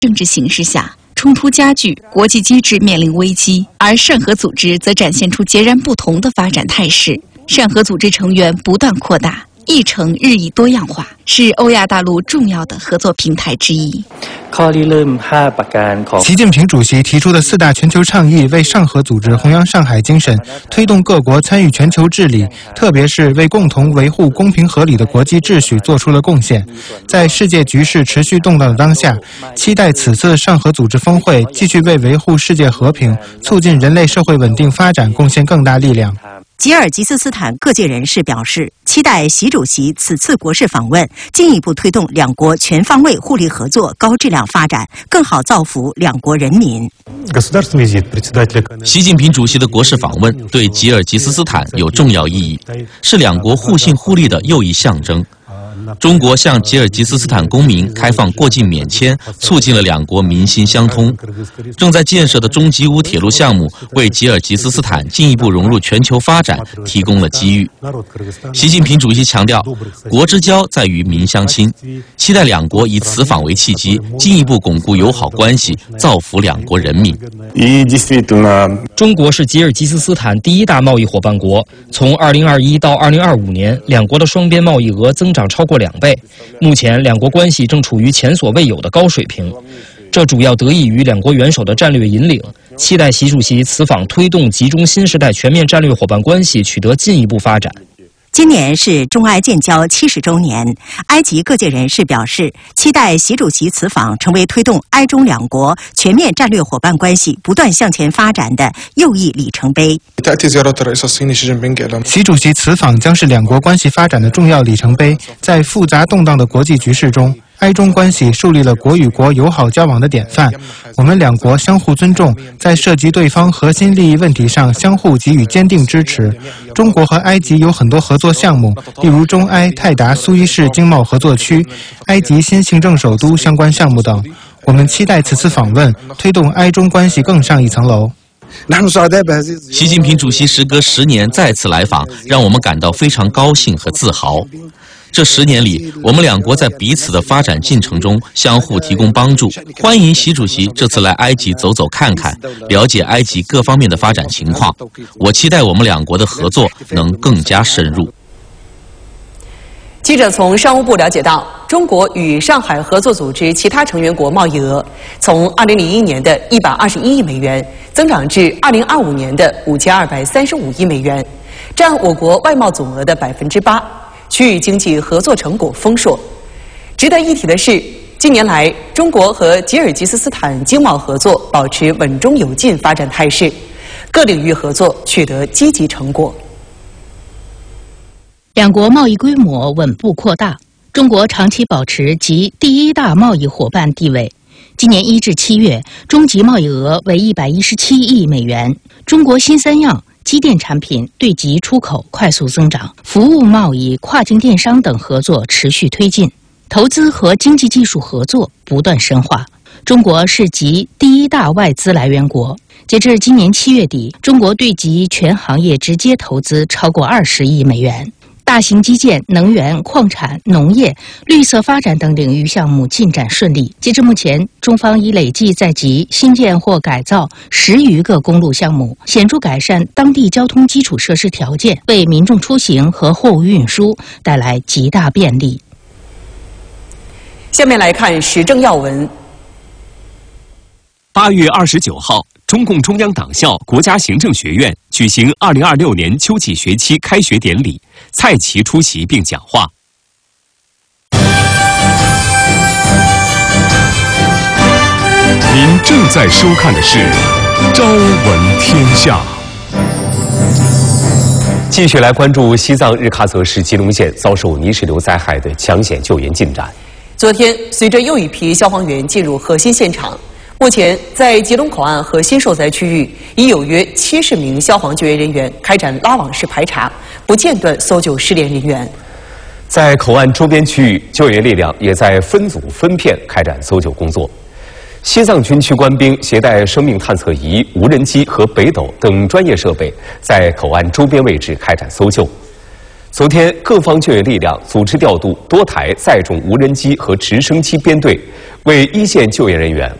政治形势下，冲突加剧，国际机制面临危机，而善和组织则展现出截然不同的发展态势。善和组织成员不断扩大，议程日益多样化，是欧亚大陆重要的合作平台之一。 习近平主席提出的4大全球倡议为上合组织弘扬上海精神，推动各国参与全球治理，特别是为共同维护公平合理的国际秩序做出了贡献。在世界局势持续动荡的当下，期待此次上合组织峰会继续为维护世界和平、促进人类社会稳定发展贡献更大力量。 吉尔吉斯斯坦各界人士表示，期待习主席此次国事访问进一步推动两国全方位互利合作高质量发展，更好造福两国人民。 习近平主席的国事访问对吉尔吉斯斯坦有重要意义，是两国互信互利的又一象征。中国向吉尔吉斯斯坦公民开放过境免签，促进了两国民心相通。正在建设的中吉乌铁路项目为吉尔吉斯斯坦进一步融入全球发展提供了机遇。习近平主席强调，国之交在于民相亲，期待两国以此访为契机，进一步巩固友好关系，造福两国人民。 中国是吉尔吉斯斯坦第一大贸易伙伴国，从2021到2025年，两国的双边贸易额增长超过2倍。目前，两国关系正处于前所未有的高水平，这主要得益于两国元首的战略引领。期待习主席此访推动集中新时代全面战略伙伴关系取得进一步发展。 今年是中埃建交70周年，埃及各界人士表示，期待习主席此访成为推动埃中两国全面战略伙伴关系不断向前发展的又一里程碑。 习主席此访将是两国关系发展的重要里程碑，在复杂动荡的国际局势中，埃中关系树立了国与国友好交往的典范。我们两国相互尊重，在涉及对方核心利益问题上相互给予坚定支持。中国和埃及有很多合作项目，例如中埃泰达苏伊士经贸合作区、埃及新行政首都相关项目等。我们期待此次访问推动埃中关系更上一层楼。 习近平主席时隔10年再次来访，让我们感到非常高兴和自豪。这10年里，我们两国在彼此的发展进程中相互提供帮助。欢迎习主席这次来埃及走走看看，了解埃及各方面的发展情况。我期待我们两国的合作能更加深入。 记者从商务部了解到，中国与上海合作组织其他成员国贸易额从2001年的121亿美元增长至2025年的5235亿美元，占我国外贸总额的8%。区域经济合作成果丰硕。值得一提的是，近年来中国和吉尔吉斯斯坦经贸合作保持稳中有进发展态势，各领域合作取得积极成果。 两国贸易规模稳步扩大，中国长期保持其第一大贸易伙伴地位。今年1至7月，中级贸易额为117亿美元。中国新3样机电产品对集出口快速增长，服务贸易、跨境电商等合作持续推进，投资和经济技术合作不断深化。中国是集第一大外资来源国。截至今年7月底，中国对集全行业直接投资超过20亿美元。大型基建、能源、矿产、农业、绿色发展等领域项目进展顺利。截至目前，中方已累计在集新建或改造10余个公路项目，显著改善当地交通基础设施条件，为民众出行和货物运输带来极大便利。 下面来看时政要闻。 8月29号，中共中央党校国家行政学院举行2026年秋季学期开学典礼，蔡奇出席并讲话。 您正在收看的是《朝闻天下》。 继续来关注西藏日喀则市吉隆县遭受泥石流灾害的抢险救援进展。 昨天，随着又一批消防员进入核心现场，目前在吉隆口岸核心受灾区域，已有约70名消防救援人员开展拉网式排查，不间断搜救失联人员。 在口岸周边区域，救援力量也在分组分片开展搜救工作。西藏军区官兵携带生命探测仪、无人机和北斗等专业设备，在口岸周边位置开展搜救。 昨天，各方救援力量组织调度多台载重无人机和直升机编队，为一线救援人员